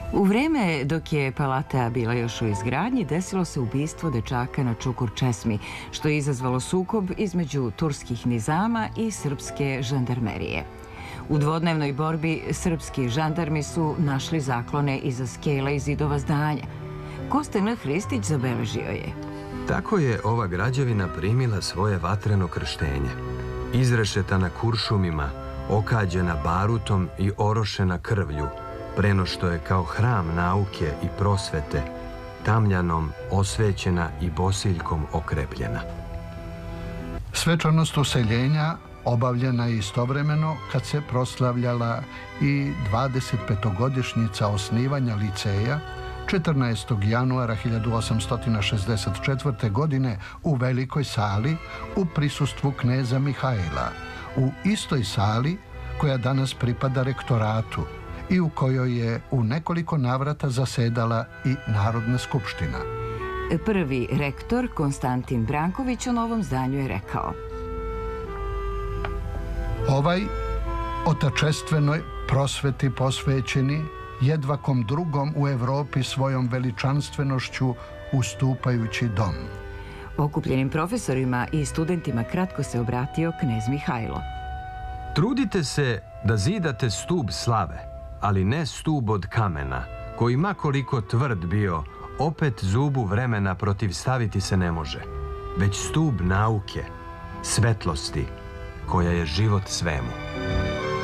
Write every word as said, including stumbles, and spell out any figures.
U vreme dok je Palata bila još u izgradnji, desilo se ubistvo dečaka na Čukur Česmi, što je izazvalo sukob između turskih nizama i srpske žandarmerije. U dvodnevnoj borbi srpski žandarmi su našli zaklone iza skela i zidova zdanja. Kosta N. Hristić zabeležio je: tako je ova građevina primila svoje vatreno krštenje. Izrešetana kuršumima, okađena barutom i orošena krvlju, preno što je kao hram nauke i prosvete, tamljanom osvećena i bosiljkom okrepljena. Svečanost useljenja obavljena je istovremeno kad se proslavljala i dvadesetpetogodišnjica osnivanja liceja četrnaestog januara hiljadu osamsto šezdeset četvrte. godine u Velikoj sali u prisustvu kneza Mihajla, u istoj sali koja danas pripada rektoratu i u kojoj je u nekoliko navrata zasedala i Narodna skupština. Prvi rektor, Konstantin Branković, o novom zdanju je rekao: ovaj otačestvenoj prosveti posvećeni, jedvakom drugom u Evropi svojom veličanstvenošću ustupajući dom. Okupljenim profesorima i studentima kratko se obratio knez Mihajlo. Trudite se da zidate stub slave, ali ne stub od kamena, koji makoliko tvrd bio, opet zubu vremena protivstaviti se ne može, već stub nauke, svetlosti, koja je život svemu.